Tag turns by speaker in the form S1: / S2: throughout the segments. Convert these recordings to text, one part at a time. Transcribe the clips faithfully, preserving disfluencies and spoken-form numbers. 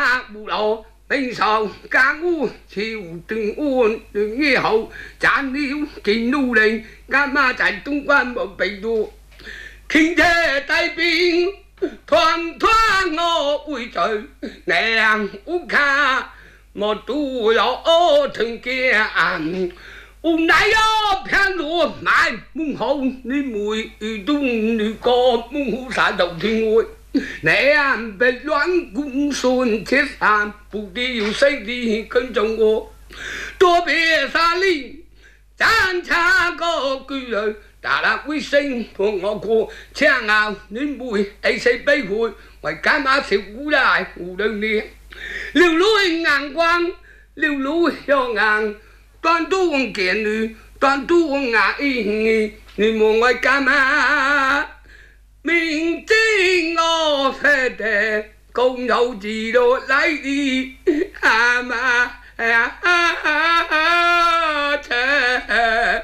S1: 下無路，平常家務朝定安定以後，賺了件努力，阿媽在東關冇被到，傾車大兵團團我會在娘屋卡，莫都有聽見。我乃要偏路買門口，你妹東女個門口晒到天外。Nè bệt loạn cũng xuân chết sàn bù tiêu xây đi cân trong ngô tôi bề xa ly chán cha có cứ lời đã là quý sinh của ngõ cô cha ngào nên bùi ấy xây bấy hùi ngoài cái má xịu cú đại ngủ đơn đi liều lúi ngàn quang liều lúi cho ngàn toàn tu con kiện nữ toàn tu con ngã y nghi ni mùa ngoài cái má mình chính ngô phê đề công dấu gì đồ lấy đi à mà à à à thế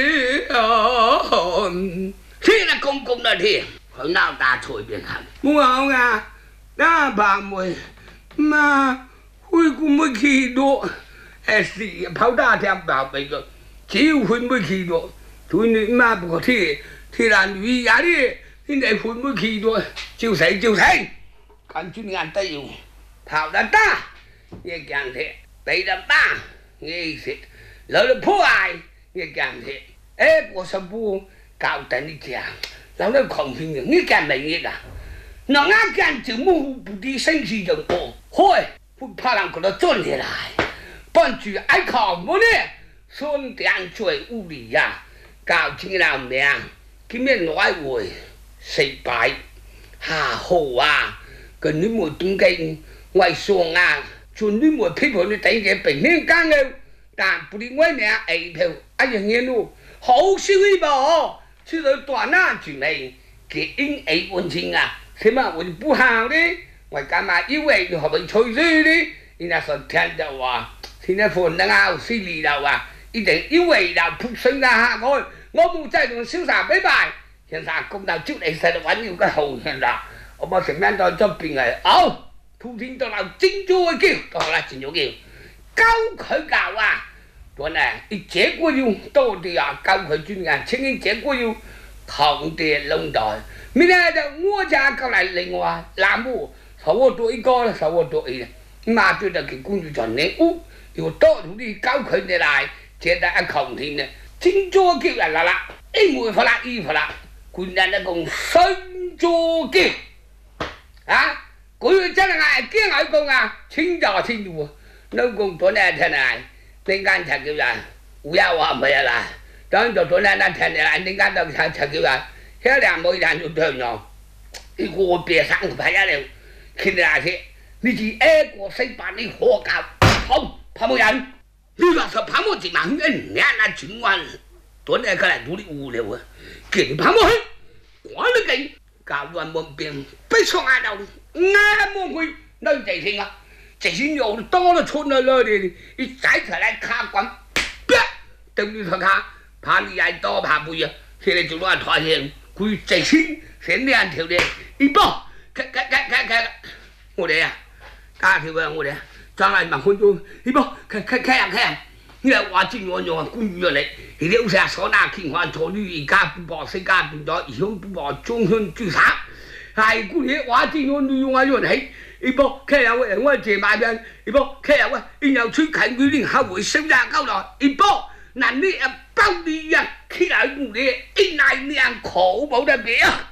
S1: liòn thế là công công là thì hồi nào ta thôi biến hẳn mua không à đã bà mùi mà huy cũng mới khi độ hệ sĩ pháo đa theo bảo bây giờ chỉ huy mới khi độ thôi nên mà có thể thì là vì giá đi hiện tại phun mới khi thôi chiều thấy chiều thấy còn chuyên ngàn tay dùng thảo đã ta nghe càng thế tay đã ta nghe thế lỡ là phố ai nghe càng thế ê của sâm bu cao tên đi chả lão nó không hình như nghe càng này nghe cả nó ngã càng chữ mù bù đi sinh gì đồng bộ thôi phun pha làm của nó trôn thế lại bọn chữ ai khảo muốn đi xuân tiền chuối u lì ya cao chính là mẹ cái miệng nói rồi xây bãi hà hồ à cần những mùa tung cây ngoài xuồng à chuẩn những mùa phép hồi tay cái bệnh nên càng nhiều đàn bù đi ngoài mẹ ấy theo anhยัง nghe luôn hậu siêu đi bỏ chứ rồi toàn à chuyện này cái in ấy quân chính à thế mà quân bu hàng đi ngoài cả mà yêu ấy thì họ bị chơi gì đi thì là sợ thiên đầu à thì là phồn đang ao suy lý đầu à ý định yêu ấy là phục sinh ra hạ thôi ngô bù chạy được siêu giả bấy bài hiện ra công đạo trước đây sẽ được bán nhiều cái hầu hiện ra ông bà sẽ men cho cho bình này ồ thu thính tôi làm chính chúa kêu đó là chính chúa kêu cao khởi cao à đó này ít chế của yêu tôi thì à cao khởi chuyên ngành chính in chế của yêu thòng tiền lông đòi mình này đã mua ra cao lại linh hoa làm mua sáu tuổi có là sáu tuổi mà tôi đã cái cung chọn nên ú yêu tôi đi cao khởi này lại chế đã không thì này chính chúa kêu là là là ít mùi phải là y phải là quân nhân đã cùng sân chua kia à cuối chắc là ngài kia ngài cùng à chính trò chính đùa nó cùng tuổi này thế này nên gan thật kiểu là giao hòa mày là đó cho tuổi này đang thế này nên gan đâu thật thật kiểu là thế là mỗi đàn chúng tôi nhỏ cái cô bịa sẵn phải ra đều khi là thế vì chỉ e của xây bản đi hồ cao không phải một anh như là sợ phá một chỉ mà anh nghe là chứng ngoan tuổi này cái này đủ đi u liều à kiện phá một hết quá là cái cả đoàn một biển bây xong ai đâu nghe một người nơi chạy sinh à chạy sinh nhiều to là chôn nơi nơi đi đi trái trở lại khá quán biết từng đi thằng khác phá đi ai to phá bùi à thì là chúng nó thoại hiện quy chạy sinh sẽ đi ăn thiếu đi đi bỏ cái cái cái cái cái ngồi đây à ta thì vừa ngồi đây cho lại mà hôn tôi đi bỏ cái cái cái cái như là quá trình nhỏ nhỏ cũng như này thì nếu ra số nào kinh hoàn thổ đi ca bỏ xây ca từ đó hướng bỏ trung hơn chữ sáng hai cũng thế quá trình nó đi ngoài rồi đấy ít bỏ cái nào vậy ngoài chế bài bên ít bỏ cái nào vậy ít nào suy cảnh quy định hai buổi sinh ra cao đó ít bỏ nản đi bao đi à khi nào cũng đi ít này miệng khổ bảo đảm biết